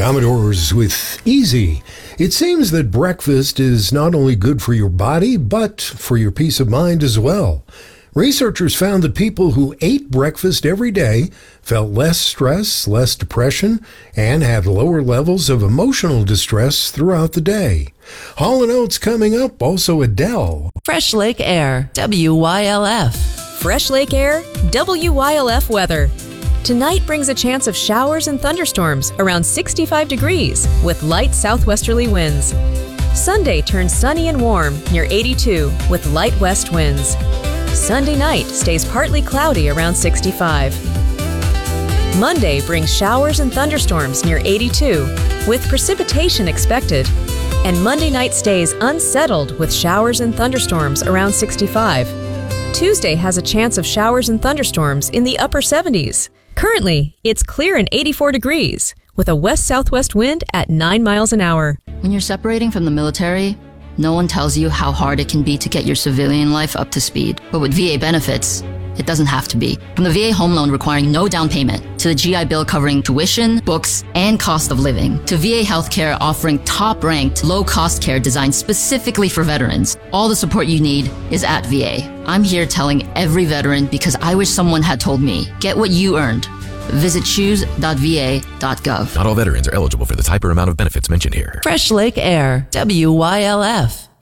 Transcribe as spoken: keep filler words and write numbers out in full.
Commodores with Easy. It seems that breakfast is not only good for your body, but for your peace of mind as well. Researchers found that people who ate breakfast every day felt less stress, less depression, and had lower levels of emotional distress throughout the day. Hall and Oates coming up, also Adele. Fresh Lake Air, W Y L F. Fresh Lake Air, W Y L F weather. Tonight brings a chance of showers and thunderstorms around sixty-five degrees with light southwesterly winds. Sunday turns sunny and warm near eighty-two with light west winds. Sunday night stays partly cloudy around sixty-five. Monday brings showers and thunderstorms near eighty-two with precipitation expected. And Monday night stays unsettled with showers and thunderstorms around sixty-five. Tuesday has a chance of showers and thunderstorms in the upper seventies. Currently, it's clear and eighty-four degrees with a west-southwest wind at nine miles an hour. When you're separating from the military, no one tells you how hard it can be to get your civilian life up to speed. But with V A benefits, it doesn't have to be. From the V A home loan requiring no down payment, to the G I Bill covering tuition, books, and cost of living, to V A healthcare offering top-ranked, low-cost care designed specifically for veterans, all the support you need is at V A. I'm here telling every veteran because I wish someone had told me, get what you earned. Visit choose dot v a dot gov. Not all veterans are eligible for the type or amount of benefits mentioned here. Fresh Lake Air, W Y L F.